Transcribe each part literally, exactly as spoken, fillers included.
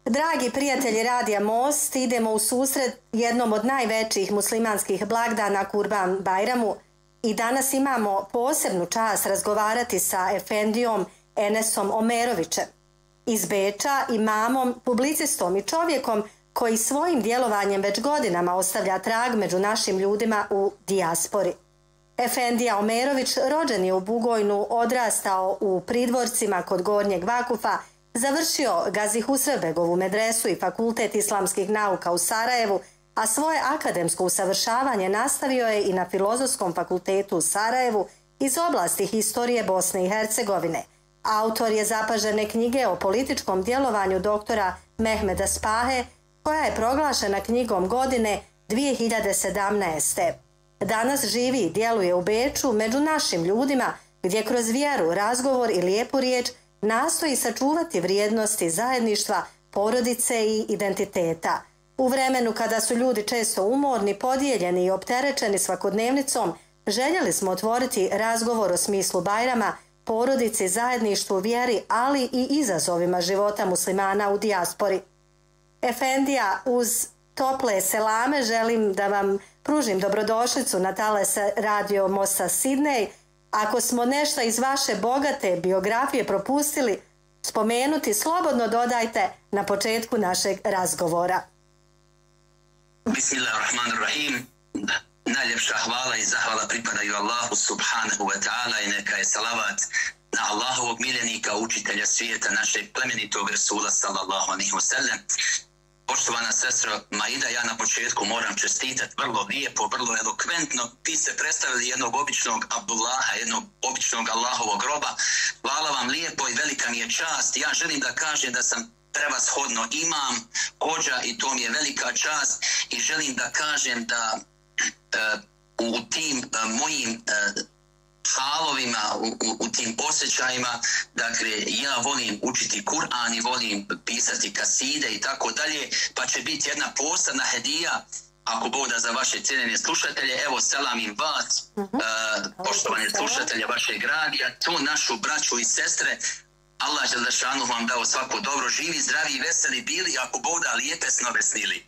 Dragi prijatelji Radija Most, idemo u susret jednom od najvećih muslimanskih blagdana Kurban Bajramu i danas imamo posebnu čast razgovarati sa efendijom Enesom Omerovićem iz Beča, imamom, publicistom i čovjekom koji svojim djelovanjem već godinama ostavlja trag među našim ljudima u dijaspori. Efendija Omerović rođen je u Bugojnu, odrastao u Pridvorcima kod Gornjeg Vakufa, završio Gazi Husrebegovu medresu i Fakultet islamskih nauka u Sarajevu, a svoje akademsko usavršavanje nastavio je i na Filozofskom fakultetu u Sarajevu iz oblasti historije Bosne i Hercegovine. Autor je zapažene knjige o političkom djelovanju doktora Mehmeda Spahe, koja je proglašena knjigom godine dvije hiljade sedamnaeste. Danas živi i djeluje u Beču među našim ljudima, gdje kroz vjeru, razgovor i lijepu riječ nastoji sačuvati vrijednosti zajedništva, porodice i identiteta. U vremenu kada su ljudi često umorni, podijeljeni i opterećeni svakodnevnicom, željeli smo otvoriti razgovor o smislu Bajrama, porodici, zajedništvu, vjeri, ali i izazovima života muslimana u dijaspori. Efendija, uz tople selame želim da vam pružim dobrodošlicu na talase Radio Mosta Sidney. Ako smo nešto iz vaše bogate biografije propustili spomenuti, slobodno dodajte na početku našeg razgovora. Bismillahirrahmanirrahim. Najljepša hvala i zahvala pripadaju Allahu subhanahu wa ta'ala i neka je salavat na Allahovog miljenika, učitelja svijeta, našeg plemenitog Resula sallallahu alaihi wa sallam. Poštovana sestro Maida, ja na početku moram čestitati vrlo lijepo, vrlo elokventno. Vi ste predstavili jednog običnog Abdullaha, jednog običnog Allahovog roba. Hvala vam lijepo i velika mi je čast. Ja želim da kažem da sam prevashodno imam, hođa i to mi je velika čast i želim da kažem da uh, u tim uh, mojim uh, halovima, u, u, u tim osjećajima, dakle ja volim učiti Kur'an i volim pisati kaside i tako dalje, pa će biti jedna posebna hedija, ako Bog da, za vaše cijenjene slušatelje. Evo, selamim vas, uh-huh. uh, poštovane slušatelje vašeg radija, tu našu braću i sestre. Allah Đelešanu vam dao svako dobro, živi, zdravi i veseli bili, ako Bog da, lijepe snove snili.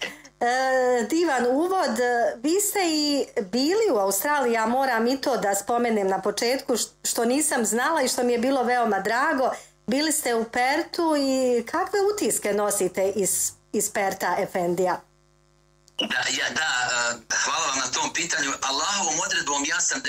E, divan uvod. Vi ste i bili u Australiji, ja moram i to da spomenem na početku, što nisam znala i što mi je bilo veoma drago. Bili ste u Pertu i kakve utiske nosite iz, iz Perta, efendija? Da, ja, da, hvala vam na tom pitanju. Allahovom odredbom ja sam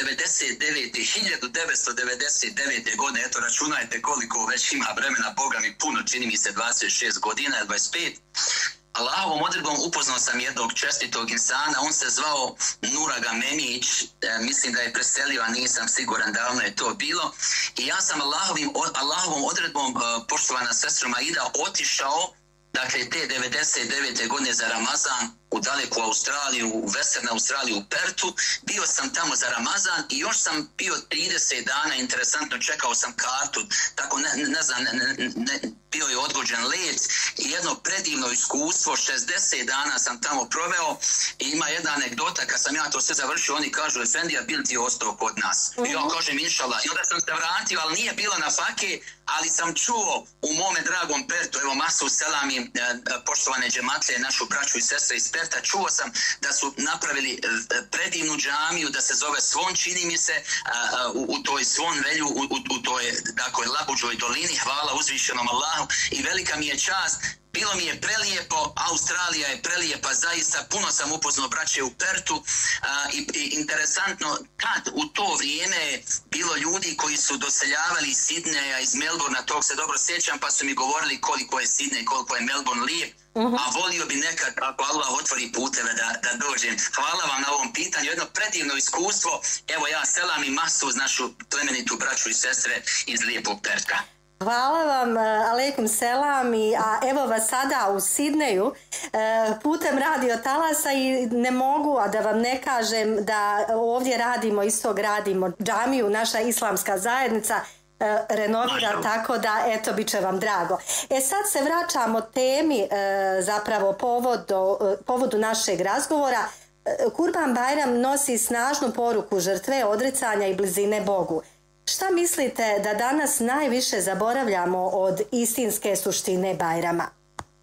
hiljadu devetsto devedeset devete. godine, eto računajte koliko već ima vremena, Boga mi puno, čini mi se dvadeset šest godina, dvadeset pet. Allahovom odredbom upoznao sam jednog čestitog insana, on se zvao Nuraga Memić, e, mislim da je preselio, a nisam siguran, davno je to bilo. I ja sam Allahovim, Allahovom odredbom, e, poštovana sestra Maida, otišao, dakle te devedeset devete. godine za Ramazan u daleku Australiju, u Western Australiju, u Pertu. Bio sam tamo za Ramazan i još sam bio trideset dana, interesantno, čekao sam kartu, tako ne, ne znam, ne, ne, bio je odgođen let i jedno predivno iskustvo, šezdeset dana sam tamo proveo i ima jedna anegdota, kad sam ja to sve završio, oni kažu, efendija, bil ti ostao kod nas? I ja kažem, inšallah, i onda sam se vratio, ali nije bilo na fake, ali sam čuo u mome dragom Pertu, evo masu selamim, poštovane džematlije, našu braću i sestre iz Perta, čuo sam da su napravili predivnu džamiju, da se zove Svon, čini mi se, u, u toj Svon velju, u, u, u toj, dakle, Labuđoj dolini, hvala uzvišenom Allahu i velika mi je čast. Bilo mi je prelijepo, Australija je prelijepa, zaista, puno sam upoznao braće u Pertu a, i, i interesantno, kad u to vrijeme je bilo ljudi koji su doseljavali iz Sidneja, iz Melbourna, tog se dobro sjećam, pa su mi govorili koliko je Sidney, koliko je Melbourne lijep, uh-huh. a volio bi nekad, ako Allah otvori puteve, da, da dođem. Hvala vam na ovom pitanju, jedno predivno iskustvo, evo ja selam i masu uz našu plemenitu braću i sestre iz lijepog Perta. Hvala vam, alejkum selam, i, a evo vas sada u Sidneju putem radio talasa i ne mogu a da vam ne kažem da ovdje radimo, isto gradimo džamiju, naša islamska zajednica renovira, tako da eto, bit će vam drago. E sad se vraćamo temi, zapravo povodu, povodu našeg razgovora. Kurban Bajram nosi snažnu poruku žrtve, odricanja i blizine Bogu. Šta mislite da danas najviše zaboravljamo od istinske suštine Bajrama?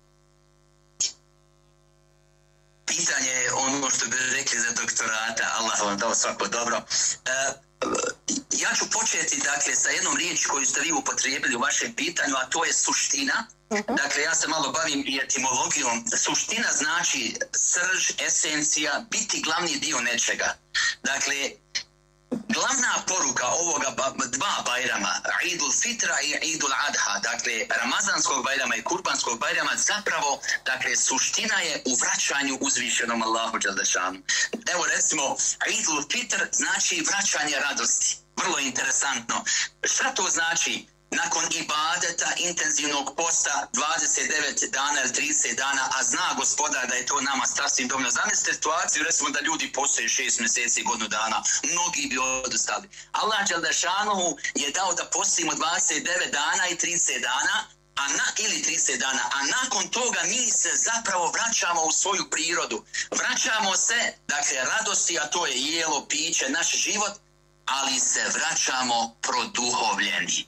doktorata, Allah vam dao svako dobro. E, ja ću početi dakle sa jednom riječi koju ste vi upotrijebili u vašem pitanju, a to je suština. Uh-huh. Dakle, ja se malo bavim i etimologijom. Suština znači srž, esencija, biti glavni dio nečega. Dakle, glavna poruka ovoga dva bajrama, Idul Fitra i Idul Adha, dakle Ramazanskog bajrama i Kurbanskog bajrama, zapravo, dakle, suština je u vraćanju uzvišenom Allahu dželešanu. Evo recimo, Idul Fitr znači vraćanje radosti. Vrlo interesantno. Šta to znači? Nakon ibadeta, intenzivnog posta, dvadeset devet dana ili trideset dana, a zna gospodar da je to nama sasvim dovoljno. Zamislite situaciju, recimo da ljudi postoje šest mjeseci, godinu dana, mnogi bi odustali. Allah dželešanu je dao da postimo dvadeset devet dana i trideset dana, a na, ili trideset dana, a nakon toga mi se zapravo vraćamo u svoju prirodu. Vraćamo se, dakle, radosti, a to je jelo, piće, naš život, ali se vraćamo produhovljeni.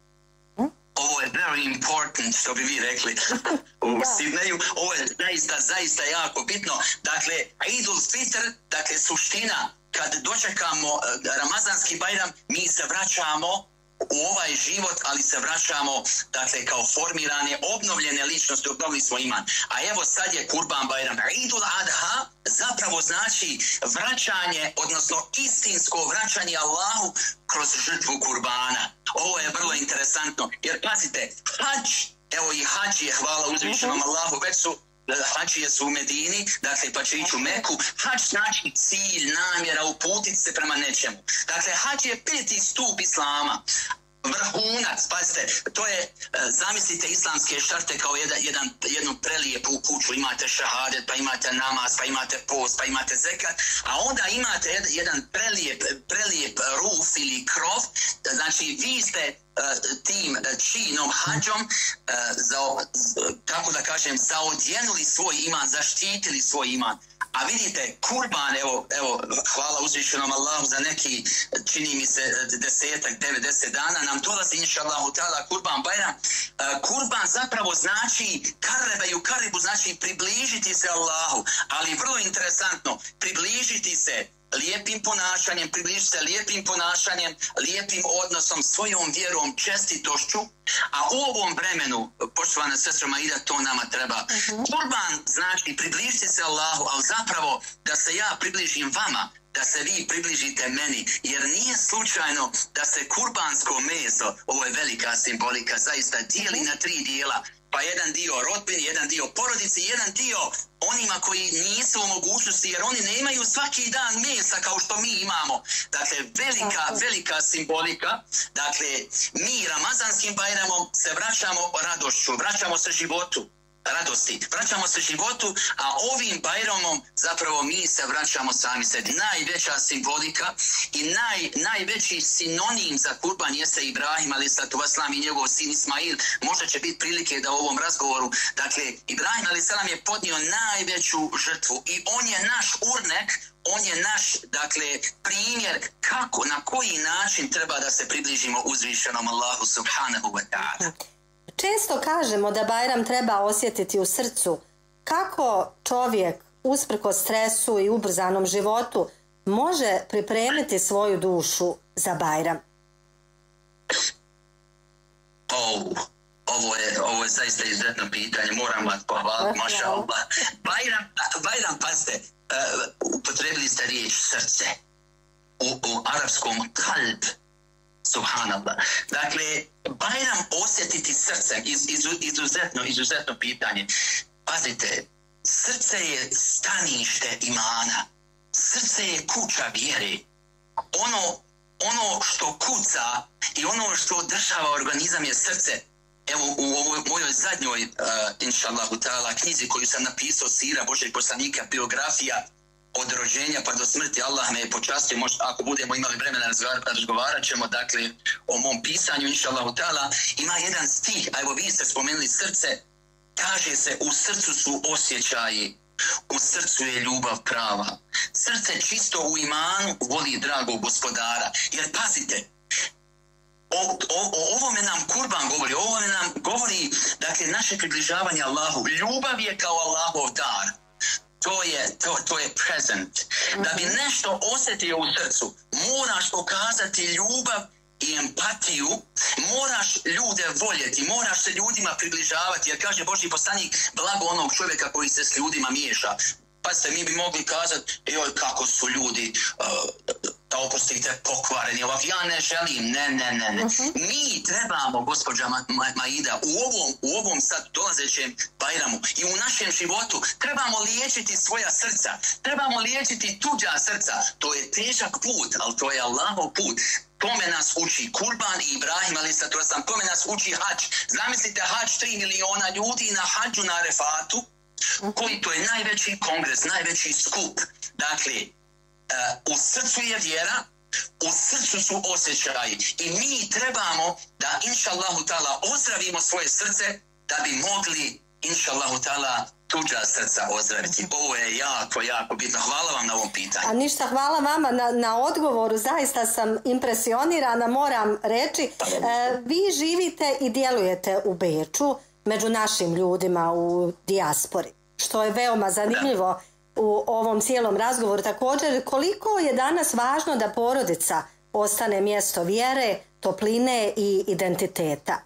Ovo je very important, što bi vi rekli u Sidneju. Ovo je zaista, zaista jako bitno. Dakle, Idul Fitr, dakle, suština, kad dočekamo Ramazanski bajram, mi se vraćamo u ovaj život, ali se vraćamo, dakle, kao formirane, obnovljene ličnosti, obnovili smo iman. A evo sad je Kurban bajram. Idul Adha zapravo znači vraćanje, odnosno istinsko vraćanje Allahu kroz žrtvu kurbana. Ovo je vrlo interesantno, jer pazite, hadž, evo i hadži je, hvala uzvišenom Allahu, već su hađije su u Medini, dakle pa će ići u Meku. Hadž znači cilj, namjera, uputiti se prema nečemu. Dakle, hadž je peti stup islama. Vrhunac, pazite, to je, zamislite islamske šarte kao jedan, jedan, jednu prelijepu kuću, imate šahadet, pa imate namaz, pa imate post, pa imate zekat, a onda imate jedan, jedan prelijep, prelijep ruf ili krov, znači vi ste uh, tim činom, hađom, uh, za, kako da kažem, zaodjenuli svoj iman, zaštitili svoj iman. A vidite, kurban, evo, evo, hvala uzvišenom Allahu za neki, čini mi se, desetak, devedeset dana, nam dolazi, inša Allahu ta'ala, kurban bajram. Uh, kurban zapravo znači, karebe i karibu znači približiti se Allahu, ali vrlo interesantno, približiti se lijepim ponašanjem, približiti se lijepim ponašanjem, lijepim odnosom, svojom vjerom, čestitošću, a u ovom vremenu, poštovana sestra Maida, to nama treba. Uh-huh. Kurban znači približiti se Allahu, ali zapravo da se ja približim vama, da se vi približite meni, jer nije slučajno da se kurbansko meso, ovo je velika simbolika, zaista dijeli na tri dijela. Pa jedan dio rodbini, jedan dio porodici, jedan dio onima koji nisu u mogućnosti, jer oni nemaju svaki dan mesa kao što mi imamo. Dakle, velika, velika simbolika. Dakle, mi Ramazanskim bajramom se vraćamo radošću, vraćamo se životu, radosti, vraćamo se životu, a ovim bajramom zapravo mi se vraćamo sami sebi. Najveća simbolika i naj, najveći sinonim za kurban jeste Ibrahim alejselatu vesselam i njegov sin Ismail. Možda će biti prilike da u ovom razgovoru, dakle, Ibrahim alejselam je podnio najveću žrtvu i on je naš urnek, on je naš, dakle, primjer kako, na koji način treba da se približimo uzvišenom Allahu subhanahu wa ta'ala. Često kažemo da Bajram treba osjetiti u srcu. Kako čovjek, usprkos stresu i ubrzanom životu, može pripremiti svoju dušu za Bajram? Oh, ovo je, ovo je zaista izuzetno pitanje. Moram vas pohvaliti, maša Allah. Bajram, Bajram, pazite, uh, upotrebili ste riječ srce. U, u arapskom kalb. Subhanallah. Dakle, Bajram osjetiti srcem, iz, iz, izuzetno, izuzetno pitanje. Pazite, srce je stanište imana. Srce je kuća vjere. Ono, ono što kuca i ono što održava organizam je srce. Evo u ovoj mojoj zadnjoj, uh, inšallahu ta'ala, knjizi koju sam napisao, Sira Božeg poslanika, biografija, od rođenja pa do smrti, Allah me je počastio, možda ako budemo imali vremena razgovarat ćemo, dakle, o mom pisanju, inša Allahu ta'ala, ima jedan stih, a evo vi ste spomenuli srce, kaže se, u srcu su osjećaji, u srcu je ljubav prava. Srce čisto u imanu voli dragog gospodara, jer pazite, O, o, o ovome nam kurban govori, o ovome nam govori, dakle, naše približavanje Allahu. Ljubav je kao Allahov dar. to je, to, to je present. Da bi nešto osjetio u srcu, moraš pokazati ljubav i empatiju, moraš ljude voljeti, moraš se ljudima približavati, jer kaže Božji poslanik, blago onog čovjeka koji se s ljudima miješa. Pa se mi bi mogli kazati, joj kako su ljudi, uh, da oprostite, pokvareni, ovak, ja ne želim, ne, ne, ne, ne. Uh-huh. Mi trebamo, gospođa Ma- Ma- Maida, u ovom, u ovom sad dolazećem Bajramu i u našem životu, trebamo liječiti svoja srca, trebamo liječiti tuđa srca. To je težak put, ali to je Allahov put. Tome nas uči Kurban i Ibrahim, ali sad sam, tome nas uči hađ. Zamislite hađ, tri miliona ljudi na hađu na Arefatu, koji to je najveći kongres, najveći skup. Dakle, uh, u srcu je vjera, u srcu su osjećaji i mi trebamo da, inša Allahu ta'ala, ozdravimo svoje srce da bi mogli, inša Allahu ta'ala, tuđa srca ozdraviti. Ovo je jako, jako bitno. Hvala vam na ovom pitanju. A ništa, hvala vama na, na odgovoru. Zaista sam impresionirana, moram reći. E, vi živite i djelujete u Beču među našim ljudima u dijaspori, što je veoma zanimljivo da. U ovom cijelom razgovoru. Također, koliko je danas važno da porodica ostane mjesto vjere, topline i identiteta?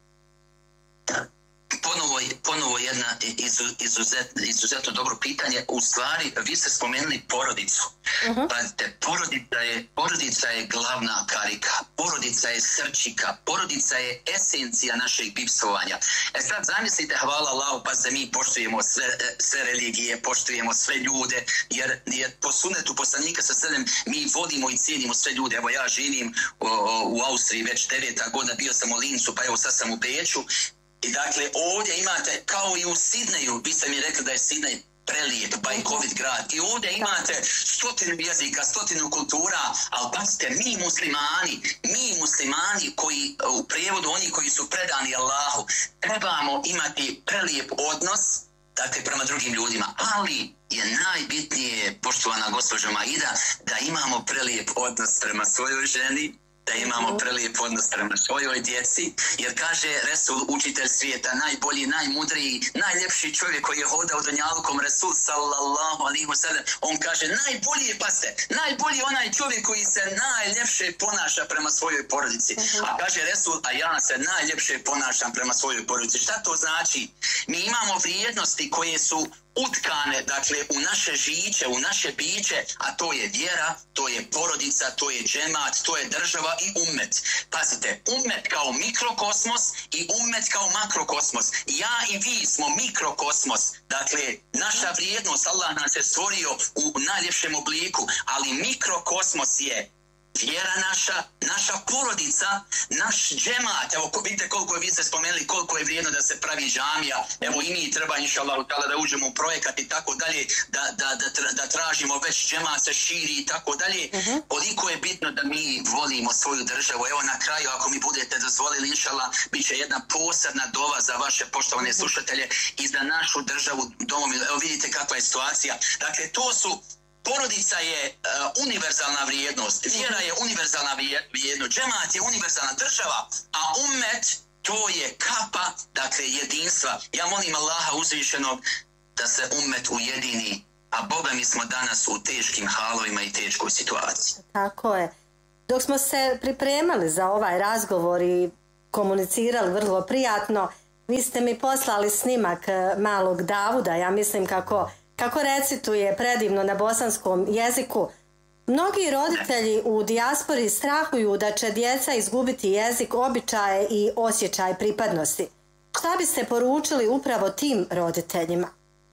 Ponovo, ponovo jedna izu, izuzet, izuzetno dobro pitanje. U stvari, vi ste spomenuli porodicu. Uh-huh. Pazite, porodica je, porodica je glavna karika, porodica je srčika, porodica je esencija našeg bivstvovanja. E sad zamislite, hvala Allahu, pa da mi poštujemo sve, sve religije, poštujemo sve ljude, jer, jer po sunetu poslanika sa sredem mi vodimo i cijenimo sve ljude. Evo ja živim u, u Austriji već deveta godina, bio sam u Lincu, pa evo sad sam u Beču. I dakle, ovdje imate, kao i u Sidneju, vi ste mi rekli da je Sidnej prelijep, bajkovit grad. I ovdje imate stotinu jezika, stotinu kultura, ali pazite, mi muslimani, mi muslimani koji, u prijevodu oni koji su predani Allahu, trebamo imati prelijep odnos, dakle, prema drugim ljudima. Ali je najbitnije, poštovana gospođo Maida, da imamo prelijep odnos prema svojoj ženi, da imamo prelijep odnos prema svojoj djeci, jer kaže Resul, učitelj svijeta, najbolji, najmudriji, najljepši čovjek koji je hodao dunjalukom, Resul sallallahu alaihi wa sallam, on kaže najbolji je, pa se, najbolji onaj čovjek koji se najljepše ponaša prema svojoj porodici. A kaže Resul, a ja se najljepše ponašam prema svojoj porodici. Šta to znači? Mi imamo vrijednosti koje su utkane, dakle, u naše žiće, u naše biće, a to je vjera, to je porodica, to je džemat, to je država i ummet. Pazite, ummet kao mikrokosmos i ummet kao makrokosmos. Ja i vi smo mikrokosmos, dakle, naša vrijednost, Allah nas je stvorio u najljepšem obliku, ali mikrokosmos je vjera naša, naša porodica, naš džemat. Evo, vidite koliko je, vi ste spomenuli, koliko je vrijedno da se pravi džamija. Evo, i mi treba, inša Allah, da uđemo u projekat i tako dalje, da, da, da, da tražimo već džemat se širi i tako dalje. Uh-huh. Koliko je bitno da mi volimo svoju državu. Evo, na kraju, ako mi budete dozvolili, inša Allah, bit će jedna posebna dova za vaše poštovane uh-huh. slušatelje i za našu državu domovinu. Evo, vidite kakva je situacija. Dakle, to su porodica je uh, univerzalna vrijednost, vjera je univerzalna vrijednost, džemat je univerzalna država, a ummet to je kapa, dakle jedinstva. Ja molim Allaha uzvišenog da se ummet ujedini, a Boga mi smo danas u teškim halovima i teškoj situaciji. Tako je. Dok smo se pripremali za ovaj razgovor i komunicirali vrlo prijatno, vi ste mi poslali snimak malog Davuda, ja mislim kako Kako recituje predivno na bosanskom jeziku. Mnogi roditelji u dijaspori strahuju da će djeca izgubiti jezik, običaje i osjećaj pripadnosti. Šta biste poručili upravo tim roditeljima?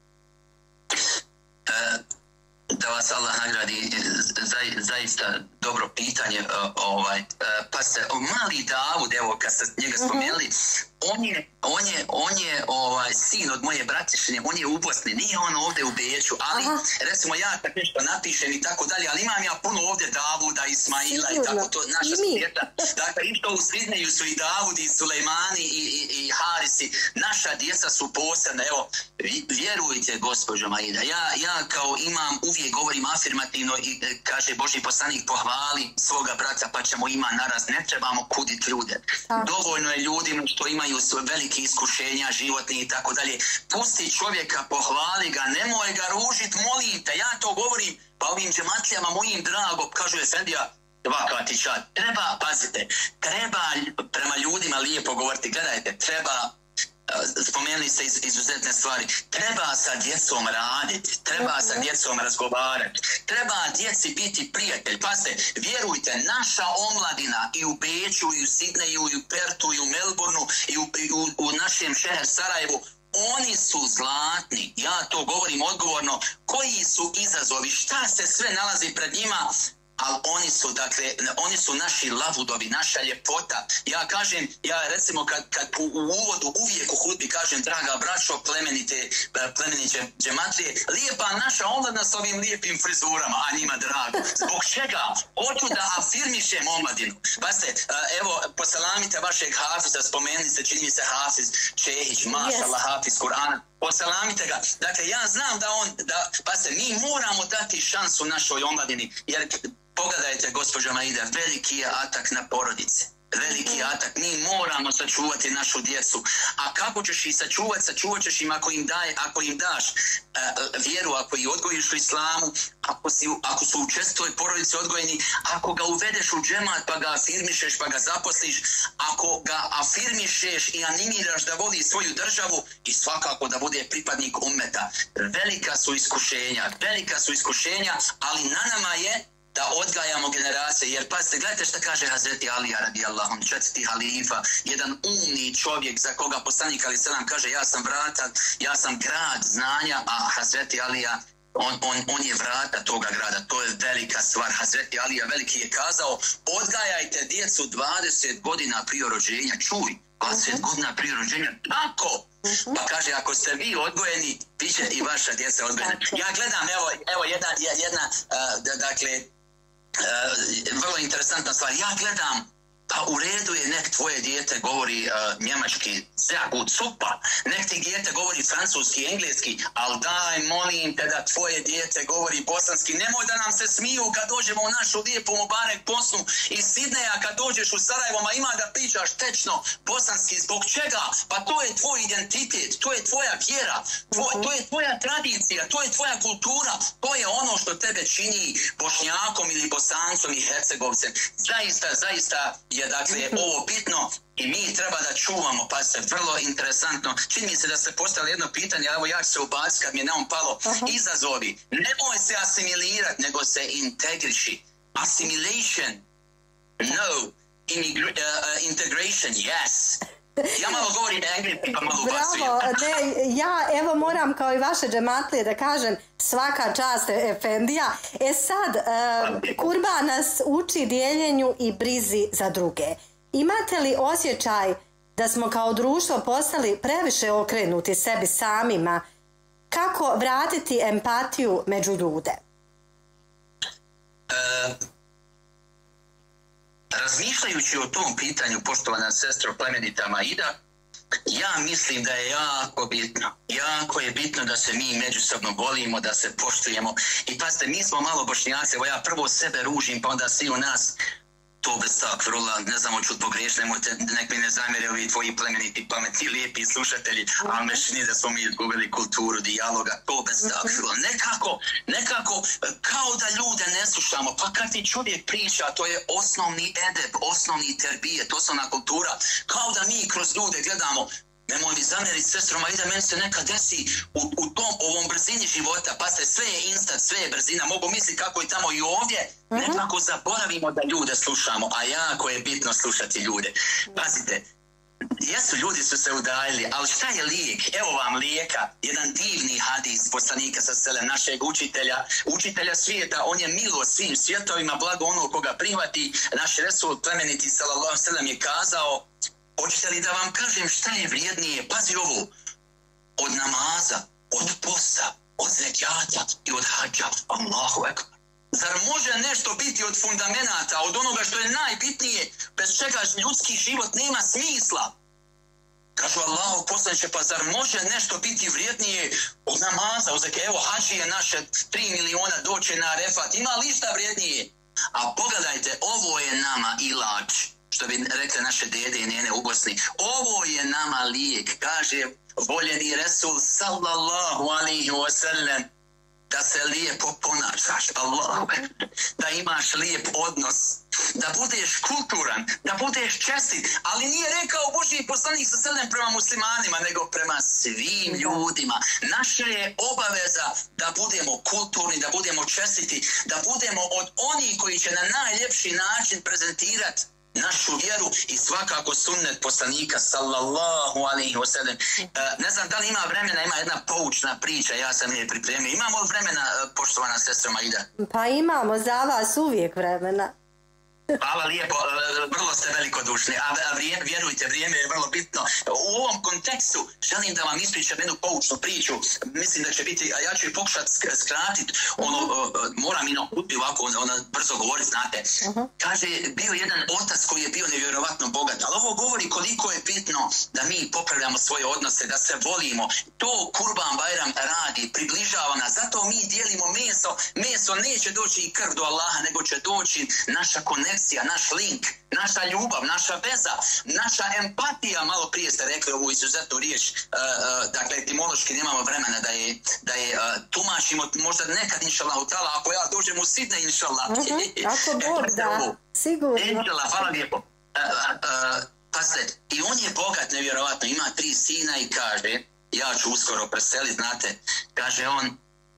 E, da vas Allah nagradi, za, zaista dobro pitanje. Ovaj, pa ste, mali Davud, evo kad ste njega spomenuli, uh-huh. On je, on je, on je ovaj, sin od moje bratišine, on je u Bosni, nije on ovdje u Beču, ali aha. recimo ja kad nešto napišem i tako dalje, ali imam ja puno ovdje Davuda, Ismaila i tako to, naša svijeta. Dakle, isto u Sidneju su i Davudi, i Sulejmani, i, i, i Harisi, naša djeca su posebna. Evo, vjerujte, gospođo Maida, ja, ja kao imam, uvijek govorim afirmativno i kaže Božji poslanik, pohvali svoga brata pa ćemo ima naraz, ne trebamo kuditi ljude. Aha. Dovoljno je ljudima što imaju imaju velike iskušenja životni i tako dalje. Pusti čovjeka, pohvali ga, nemoj ga ružit, molim te. Ja to govorim, pa ovim džematlijama mojim drago, kažu Efendija, vakatića, treba, pazite, treba prema ljudima lijepo govoriti, gledajte, treba, spomenuli ste iz, izuzetne stvari, treba sa djecom raditi, treba sa djecom razgovarati, treba djeci biti prijatelj. Pazite, vjerujte, naša omladina i u Beču, i u Sidneju, i u Pertu, i u Melbourneu, i u, i u, u našem šeher Sarajevu, oni su zlatni, ja to govorim odgovorno, koji su izazovi, šta se sve nalazi pred njima, ali oni su, dakle, oni su naši lavudovi, naša ljepota. Ja kažem, ja recimo kad, kad u, u uvodu uvijek u hudbi kažem, draga braćo, plemenite, plemenite džematlije, lijepa naša omladina s ovim lijepim frizurama, a njima drago. Zbog čega? Hoću da afirmišem omladinu. Pa se, evo, poselamite vašeg hafiza, spomenuli ste, čini mi se Hafiz Čehić, mašallah, yes. Hafiz Kur'ana. Poselamite ga. Dakle, ja znam da on, da, pa se, mi moramo dati šansu našoj omladini, jer pogledajte, gospođa Maida, veliki je atak na porodice. Veliki je atak. Mi moramo sačuvati našu djecu. A kako ćeš ih sačuvati? Sačuvat ćeš im ako im, daje, ako im daš uh, vjeru, ako ih odgojiš u islamu, ako, si, ako su u čestoj porodici odgojeni, ako ga uvedeš u džemat pa ga afirmišeš, pa ga zaposliš, ako ga afirmišeš i animiraš da voli svoju državu i svakako da bude pripadnik ummeta. Velika su iskušenja, velika su iskušenja, ali na nama je da odgajamo generacije, jer pazite, gledajte šta kaže Hazreti Alija radijallahu anhu, četvrti halifa, jedan umni čovjek za koga poslanik alejhi selam kaže ja sam vrata, ja sam grad znanja, a Hazreti Alija On, on, on je vrata toga grada, to je velika stvar. Hazreti Alija veliki je kazao, odgajajte djecu dvadeset godina prije rođenja, čuj, dvadeset godina prije rođenja, tako? Pa kaže, ako ste vi odgojeni, bit će i vaša djeca odgojena. Ja gledam, evo, evo jedna, jedna uh, dakle, uh, vrlo interesantna stvar, ja gledam, pa u redu je, nek tvoje dijete govori uh, njemački, sehr gut, super, nek ti dijete govori francuski, engleski, ali daj, molim te da tvoje dijete govori bosanski, nemoj da nam se smiju kad dođemo u našu lijepu Mubarek Bosnu iz Sidneja, kad dođeš u Sarajevo, ma ima da pričaš tečno bosanski, zbog čega? Pa to je tvoj identitet, to je tvoja vjera, tvoj, to je tvoja tradicija, to je tvoja kultura, to je ono što tebe čini Bošnjakom ili Bosancom i Hercegovcem. Zaista, zaista je dakle ovo bitno i mi treba da čuvamo, pa se vrlo interesantno. Čini mi se da ste postavili jedno pitanje, evo ja ću se ubaciti kad mi je na um palo. Uh-huh. Izazovi. Nemoj se asimilirati, nego se integriši. Assimilation, no. Immigra- uh, integration, yes. Ja malo govorim engleski, pa malo ubacujem. Bravo, ne, ja evo moram kao i vaše džematlije da kažem svaka čast Efendija. E sad, uh, kurban nas uči dijeljenju i brizi za druge. Imate li osjećaj da smo kao društvo postali previše okrenuti sebi samima? Kako vratiti empatiju među ljude? Uh... Razmišljajući o tom pitanju, poštovana sestro plemenita Maida, ja mislim da je jako bitno, jako je bitno da se mi međusobno volimo, da se poštujemo. I pazite, mi smo malo Bošnjaci, evo ja prvo sebe ružim, pa onda svi u nas, to bez takvrula, ne znam, hoću pogrešiti, nemojte, nek mi ne zamjere ovi tvoji plemeniti, pametni, lijepi slušatelji, ali me čini da smo mi izgubili kulturu dijaloga, to bez takvrula. Nekako, nekako, kao da ljude ne slušamo, pa kad ti čovjek priča, to je osnovni edeb, osnovni terbijet, osnovna kultura, kao da mi kroz ljude gledamo, nemoj mi zamjeriti sestroma, i da meni se nekad desi u, u tom, ovom brzini života, pa se sve je instant, sve je brzina, mogu misliti kako je tamo i ovdje, uh-huh. Nekako zaboravimo da ljude slušamo, a jako je bitno slušati ljude. Pazite, jesu, ljudi su se udaljili, ali šta je lijek? Evo vam lijeka, jedan divni hadis poslanika sa selem, našeg učitelja, učitelja svijeta, on je milo svim svijetovima, blago ono koga prihvati, naš Resul plemeniti sallallahu alejhi ve sellem je kazao, hoćete li da vam kažem šta je vrijednije? Pazi ovo, od namaza, od posta, od zekijata i od hađa. Allahu ekber. Zar može nešto biti od fundamenata, od onoga što je najbitnije, bez čega ljudski život nema smisla? Kažu Allahu poslaniče, pa zar može nešto biti vrijednije od namaza, od zekijata? Evo, hađi je naše tri miliona doće na Arefat, ima li šta vrijednije? A pogledajte, ovo je nama ilač. što bi rekli naše dede i njene u Bosni, ovo je nama lijek, kaže voljeni Resul sallallahu alaihi wa sallam, da se lijepo ponašaš, Allah, da imaš lijep odnos, da budeš kulturan, da budeš čestit, ali nije rekao Božji poslanik sa selem prema muslimanima, nego prema svim ljudima. Naša je obaveza da budemo kulturni, da budemo čestiti, da budemo od onih koji će na najljepši način prezentirati našu vjeru i svakako sunnet poslanika sallallahu alaihi wa sallam. Ne znam da li ima vremena, ima jedna poučna priča, ja sam je pripremio. Imamo li vremena, poštovana sestra Maida? Pa imamo za vas uvijek vremena. Hvala lijepo, vrlo ste velikodušni, a vrijeme, vjerujte, vrijeme je vrlo bitno. U ovom kontekstu želim da vam ispričam jednu poučnu priču, mislim da će biti, a ja ću je pokušati skratiti, ono, moram ino uti ovako, ona brzo govoriti, znate. Kaže, bio jedan otac koji je bio nevjerovatno bogat, ali ovo govori koliko je bitno da mi popravljamo svoje odnose, da se volimo. To Kurban Bajram radi, približava nas, zato mi dijelimo meso, meso neće doći i krv do Allaha, nego će doći naša konekcija, naš link, naša ljubav, naša veza, naša empatija, malo prije ste rekli ovu izuzetnu riječ, uh, uh, dakle etimološki nemamo vremena da je, da je uh, tumačimo, možda nekad inšallah utala, ako ja dođem u Sidne inšallah. Mm-hmm. Ako Bog da, sigurno. Inšallah, hvala lijepo. Uh, uh, pa se, i on je bogat nevjerovatno, ima tri sina i kaže, ja ću uskoro preseliti, znate, kaže on,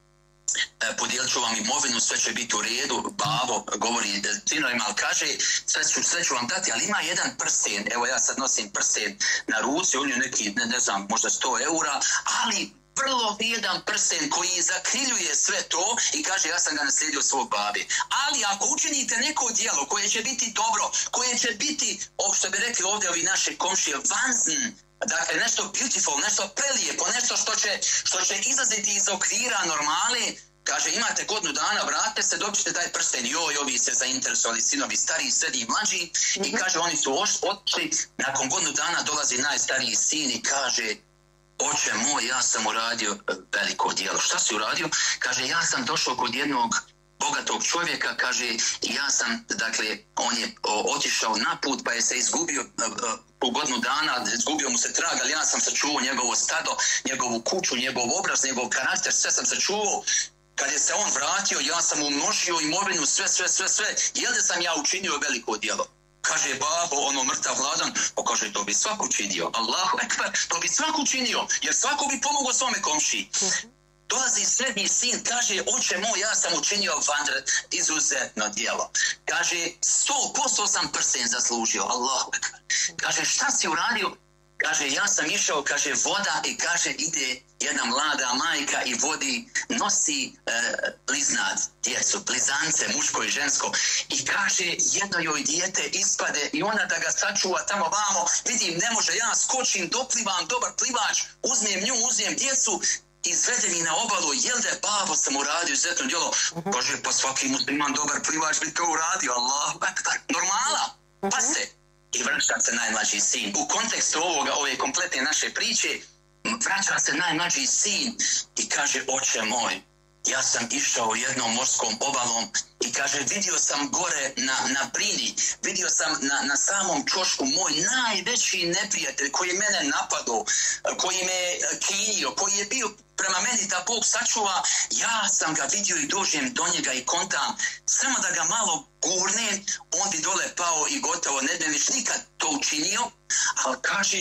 podijelit ću vam imovinu, sve će biti u redu, babo govori sinovima, ali kaže sve ću, sve ću vam dati, ali ima jedan prsten, evo ja sad nosim prsten na ruci, on je neki, ne, ne znam, možda sto eura, ali vrlo vrijedan prsten koji zakriljuje sve to i kaže ja sam ga naslijedio svog babi. Ali ako učinite neko djelo koje će biti dobro, koje će biti, što bi rekli ovdje ovi naše komšije, vanzn, dakle nešto beautiful, nešto prelijepo, nešto što će, što će izlaziti iz okvira normale, kaže imate godinu dana, vratite se, dobijete taj prsten, joj, ovi se zainteresovali, sinovi, stariji, srednji i mlađi, mm-hmm. i kaže oni su otišli, nakon godinu dana dolazi najstariji sin i kaže, oče moj, ja sam uradio veliko djelo. Šta si uradio? Kaže, ja sam došao kod jednog bogatog čovjeka, kaže, ja sam, dakle, on je o, otišao na put, pa je se izgubio u godinu dana, izgubio mu se trag, ali ja sam sačuvao njegovo stado, njegovu kuću, njegov obraz, njegov karakter, sve sam sačuvao. Kad je se on vratio, ja sam umnožio imovinu, sve, sve, sve, sve, jel da sam ja učinio veliko djelo? Kaže, babo, ono mrtav hladan, pa kaže, to bi svako učinio. Allahu ekber, to bi svako učinio, jer svako bi pomogao svome komšiji. Dolazi srednji sin, kaže, oče moj, ja sam učinio vanred, izuzetno djelo. Kaže, sto posto sam prsten zaslužio, Allahu ekber. Kaže, šta si uradio? Kaže, ja sam išao, kaže, voda i kaže, ide jedna mlada majka i vodi, nosi e, bliznat, djecu, blizance, muško i žensko. I kaže, jedno joj dijete ispade i ona da ga sačuva tamo vamo, vidim, ne može, ja skočim, doplivam, dobar plivač, uzmem nju, uzmem djecu, izvede mi na obalu, jel da je babo sam uradio izuzetno djelo? Uh-huh. Kaže, pa svaki musliman dobar plivač bi to uradio, Allah, normala, uh-huh. Pa se. I vraća se najmlađi sin. U kontekstu ovoga, ove kompletne naše priče, vraća se najmlađi sin i kaže, oče moj, ja sam išao jednom morskom obalom i kaže, vidio sam gore na, na brini, vidio sam na, na samom čošku moj najveći neprijatelj koji je mene napadao, koji me kinio, koji je bio prema meni da Bog sačuva, ja sam ga vidio i dođem do njega i kontam, samo da ga malo gurnem, on bi dole pao i gotovo, ne bi viš nikad to učinio, ali kaže,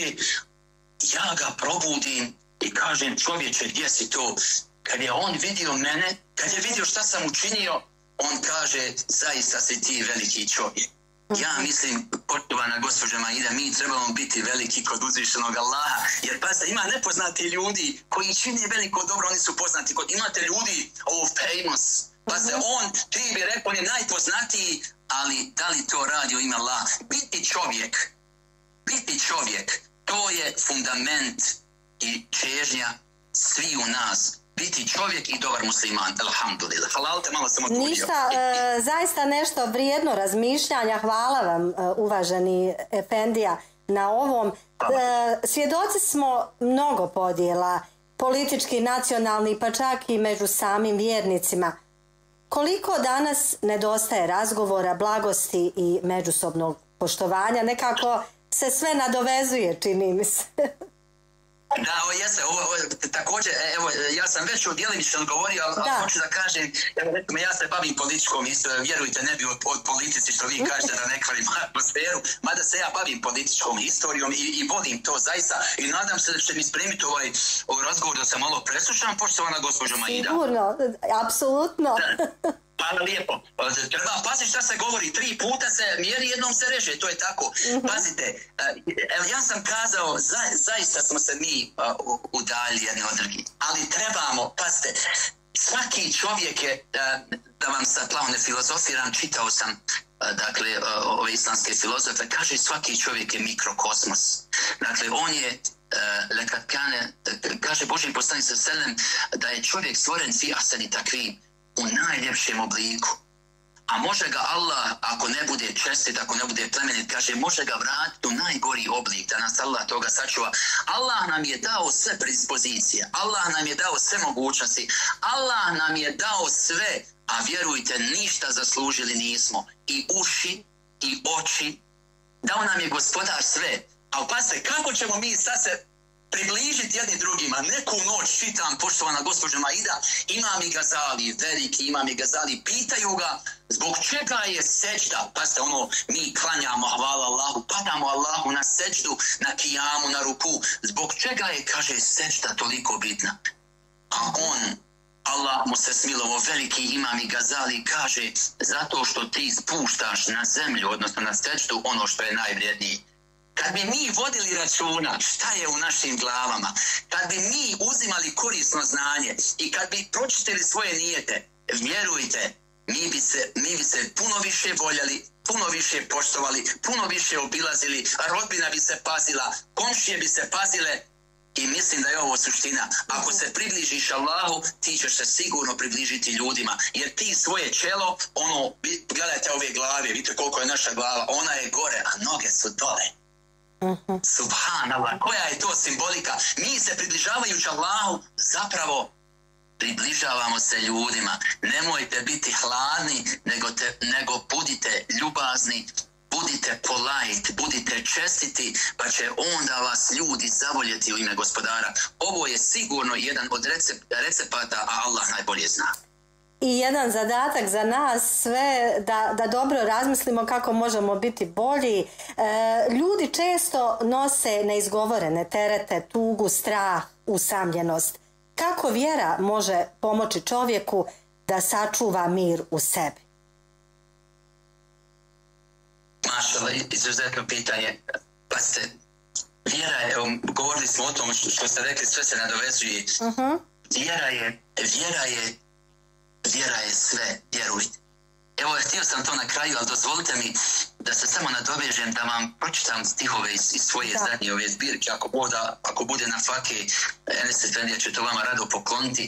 ja ga probudim i kažem, čovječe, gdje si to? Kad je on vidio mene, kad je vidio šta sam učinio, on kaže, zaista si ti veliki čovjek. Ja mislim, poštovana gospođa Maida, mi trebamo biti veliki kod uzvišenog Allaha, jer pa se ima nepoznati ljudi koji čine veliko dobro, oni su poznati. Kod imate ljudi, ovo famous, pa se on, ti bi rekao, on je najpoznatiji, ali da li to radi u ime Allaha? Biti čovjek, biti čovjek, to je fundament i čežnja svi u nas. Biti čovjek i dobar musliman, alhamdulillah. Halal te malo sam otvorio. Ništa, e, zaista nešto vrijedno razmišljanja. Hvala vam, e, uvaženi Efendija, na ovom. E, svjedoci smo mnogo podjela, politički, nacionalni, pa čak i među samim vjernicima. Koliko danas nedostaje razgovora, blagosti i međusobnog poštovanja, nekako se sve nadovezuje, čini mi se. Da, ovo jeste, ovo, ovo, također, evo, ja sam već djelimično odgovorio, ali, ali hoću da kažem, evo, recimo, ja se bavim političkom istorijom, vjerujte, ne bi od, od politici što vi kažete da ne kvarim atmosferu, mada se ja bavim političkom istorijom i, i volim to zaista i nadam se da ćete mi spremiti ovaj, ovaj razgovor da se malo preslušam, poštovana gospođo Maida. Sigurno, apsolutno. Hvala lijepo. Treba paziti šta se govori. Tri puta se mjeri, jednom se reže. To je tako. Pazite, evo ja sam kazao, za, zaista smo se mi uh, udaljili jedni od drugih. Ali trebamo, pazite, svaki čovjek je, uh, da vam sad plavo ne filozofiram, čitao sam uh, dakle, uh, ove islamske filozofe, kaže svaki čovjek je mikrokosmos. Dakle, on je uh, lekatkane, kaže Božji poslanik sallallahu alejhi ve sellem da je čovjek stvoren fi ahsani takvim, u najljepšem obliku. A može ga Allah, ako ne bude čestit, ako ne bude plemenit, kaže, može ga vratiti u najgori oblik, da nas Allah toga sačuva. Allah nam je dao sve predispozicije, Allah nam je dao sve mogućnosti, Allah nam je dao sve, a vjerujte, ništa zaslužili nismo. I uši, i oči, dao nam je gospodar sve. A pazite, kako ćemo mi sad se približiti jedni drugima? Neku noć čitam, poštovana gospođa Maida, Imam i Gazali, veliki Imam i Gazali, pitaju ga zbog čega je sećda, pazite ono, mi klanjamo, hvala Allahu, padamo Allahu na sećdu, na kijamu, na ruku, zbog čega je, kaže, sećda toliko bitna? A on, Allah mu se smilovo, veliki Imam i Gazali, kaže, zato što ti spuštaš na zemlju, odnosno na sećdu, ono što je najvrijednije. Kad bi mi vodili računa šta je u našim glavama, kad bi mi uzimali korisno znanje i kad bi pročitali svoje nijete, vjerujte, mi bi se, mi bi se puno više voljeli, puno više poštovali, puno više obilazili, rodbina bi se pazila, komšije bi se pazile i mislim da je ovo suština. Ako se približiš Allahu, ti ćeš se sigurno približiti ljudima, jer ti svoje čelo, ono, gledajte ove glave, vidite koliko je naša glava, ona je gore, a noge su dole. Uh-huh. Subhanallah, koja je to simbolika? Mi se približavajući Allahu zapravo približavamo se ljudima. Nemojte biti hladni, nego, te, nego budite ljubazni, budite polite, budite čestiti, pa će onda vas ljudi zavoljeti u ime gospodara. Ovo je sigurno jedan od recep, recepata, a Allah najbolje zna. I jedan zadatak za nas sve da, da dobro razmislimo kako možemo biti bolji. E, ljudi često nose neizgovorene terete, tugu, strah, usamljenost. Kako vjera može pomoći čovjeku da sačuva mir u sebi? Mašala, izuzetno pitanje. Pa ste, vjera je, govorili smo o tom što ste rekli, sve se nadovezuje. Uh-huh. Vjera je, vjera je Vjera je sve, vjerujte. Evo, htio sam to na kraju, ali dozvolite mi da se samo nadovežem, da vam pročitam stihove iz, iz svoje da. zadnje ove zbirke. Ako, boda, ako bude na fake, Enes Efendija će to vama rado pokloniti.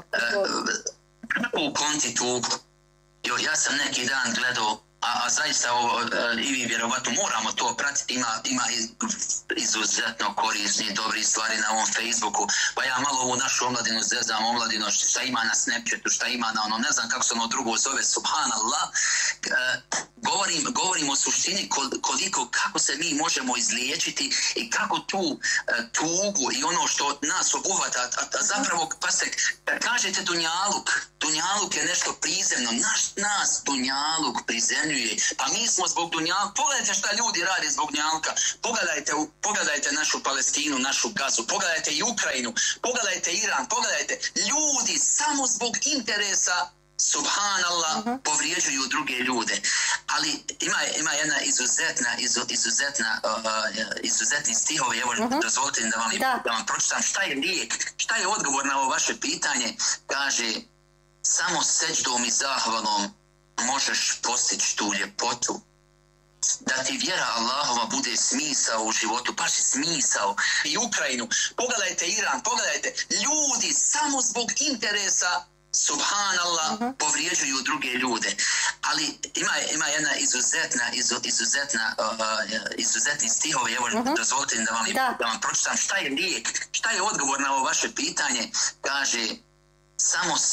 Uh, ukloniti tugu. Jo, ja sam neki dan gledao, a, a zaista ovo, i vi vjerovatno moramo to pratiti, ima, ima izuzetno korisni, dobri stvari na ovom Facebooku, pa ja malo ovu našu omladinu zezam, omladinu šta ima na Snapchatu, šta ima na ono, ne znam kako se ono drugo zove, subhanallah, e, govorim, govorim o suštini koliko, kako se mi možemo izliječiti i kako tu e, tugu i ono što nas obuhvata, a, a zapravo, pa se, kažete dunjaluk, dunjaluk je nešto prizemno, naš, nas dunjaluk prizemljuje, pa mi smo zbog dunjaluka, pogledajte šta ljudi rade zbog dunjaluka, pogledajte, pogledajte našu Palestinu, našu Gazu, pogledajte i Ukrajinu, pogledajte Iran, pogledajte, ljudi samo zbog interesa, subhanallah, uh-huh. povrijeđuju druge ljude. Ali ima, ima jedna izuzetna, izu, izuzetna, uh, izuzetni stihovi, evo uh-huh. dozvolite da vam, da. da vam pročitam šta je lijek, šta je odgovor na ovo vaše pitanje. Kaže, samo sećdom i zahvalom možeš postići tu ljepotu, da ti vjera Allahova bude smisao u životu, baš smisao. I Ukrajinu, pogledajte Iran, pogledajte, ljudi samo zbog interesa, subhanallah, uh-huh. povrijeđuju druge ljude. Ali ima, ima jedna izuzetna, izu, izuzetna, uh, izuzetni stihovi, evo uh-huh. dozvolite da vam, da. da vam pročitam šta je lijek, šta je odgovor na ovo vaše pitanje. Kaže, samo